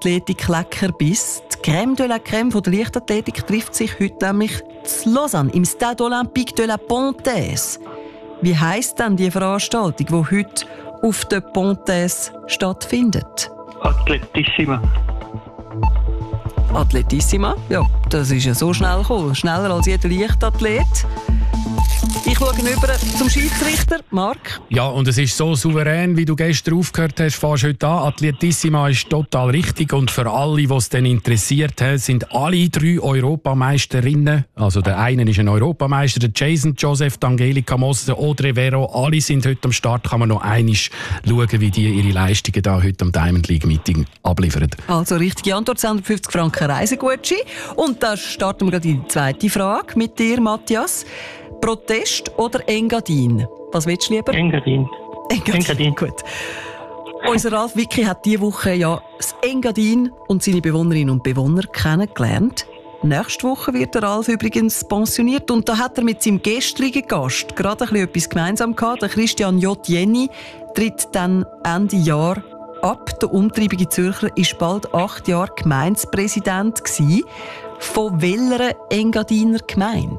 Leichtathletik Leckerbiss. Die Crème de la Crème von der Leichtathletik trifft sich heute nämlich in Lausanne im Stade Olympique de la Pontaise. Wie heisst denn die Veranstaltung, die heute auf der Pontaise stattfindet? Atletissima. Atletissima? Ja, das ist ja so schnell gekommen. Schneller als jeder Leichtathlet. Ich schaue über zum Schiedsrichter, Marc. Ja, und es ist so souverän, wie du gestern aufgehört hast, fährst heute an. Atletissima ist total richtig und für alle, die es dann interessiert, sind alle 3 Europameisterinnen, also der eine ist ein Europameister, der Jason Joseph, die Angelika Moser, der Audrey Vero, alle sind heute am Start. Kann man noch einmal schauen, wie die ihre Leistungen da heute am Diamond League Meeting abliefern. Also richtige Antwort, 250 Franken Reisegutschein. Und da starten wir gerade in die zweite Frage mit dir, Matthias. Protest oder Engadin? Was willst du lieber? Engadin. Gut. Unser Ralf Wicki hat diese Woche ja das Engadin und seine Bewohnerinnen und Bewohner kennengelernt. Nächste Woche wird der Ralf übrigens pensioniert und da hat er mit seinem gestrigen Gast gerade etwas gemeinsam gehabt. Der Christian J. Jenny tritt dann Ende Jahr ab. Der umtriebige Zürcher war bald 8 Jahre Gemeindepräsident gewesen. Von welcher Engadiner Gemeinde?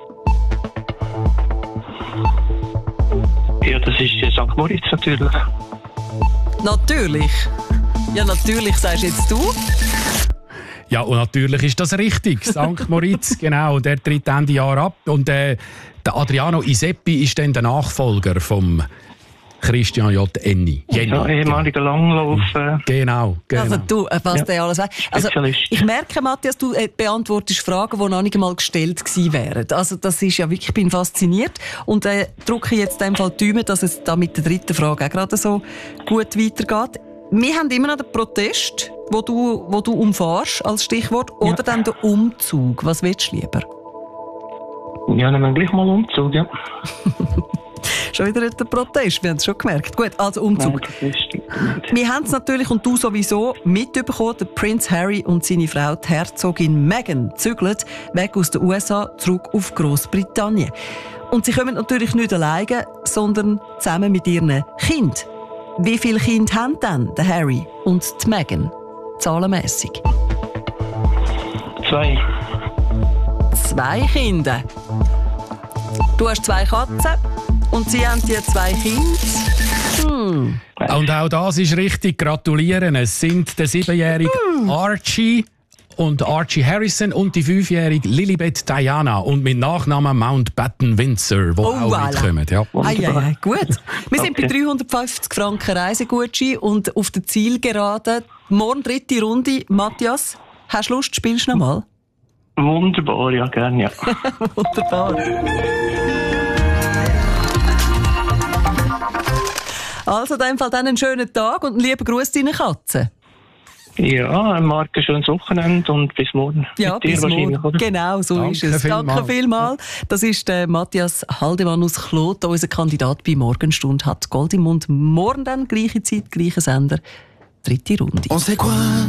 Ja, das ist St. Moritz natürlich. Natürlich. Ja, natürlich, sagst jetzt du. Ja, und natürlich ist das richtig. St. Moritz, genau. Der tritt Ende Jahr ab. Und der Adriano Iseppi ist dann der Nachfolger vom Christian J. Jenny. Ja, ehemaliger Langlauf. Genau. Also du, was der alles weiß. Also, ich merke, Matthias, du beantwortest Fragen, die noch nicht einmal gestellt gewesen wären. Also das ist ja wirklich, ich bin fasziniert und drücke jetzt in dem Fall die Daumen, dass es da mit der dritten Frage auch gerade so gut weitergeht. Wir haben immer noch den Protest, wo du umfährst als Stichwort, oder dann den Umzug. Was willst du lieber? Ja, nehmen wir gleich mal Umzug, ja. Schon wieder der Protest, wir haben es schon gemerkt. Gut, also Umzug. Wir haben es natürlich, und du sowieso, mitbekommen, der Prince Harry und seine Frau, die Herzogin Meghan, zügeln weg aus den USA zurück auf Grossbritannien. Und sie kommen natürlich nicht alleine, sondern zusammen mit ihren Kindern. Wie viele Kinder haben denn der Harry und die Meghan? Zahlenmässig? 2. 2 Kinder. Du hast 2 Katzen. Und sie haben die 2 Kinder. Und auch das ist richtig. Gratulieren. Es sind der 7-jährige Archie und Archie Harrison und die 5-jährige Lilibet Diana und mit Nachnamen Mountbatten Windsor, die auch mitkommen. Ja. Gut. Wir sind bei 350 Franken Reisegutschein und auf der Zielgerade. Morgen 3. Runde. Matthias, hast du Lust? Spielst du noch mal? Wunderbar, ja, gerne, ja. Wunderbar. Also in dem Fall dann einen schönen Tag und einen lieben Gruß deinen Katzen. Ja, Marc, ein schönes Wochenende und bis morgen. Ja, bis morgen. Oder? Genau, so ist es. Danke vielmals. Das ist der Matthias Haldemann aus Kloten, unser Kandidat bei Morgenstunde, hat Gold im Mund. Morgen dann, gleiche Zeit, gleicher Sender, 3. Runde.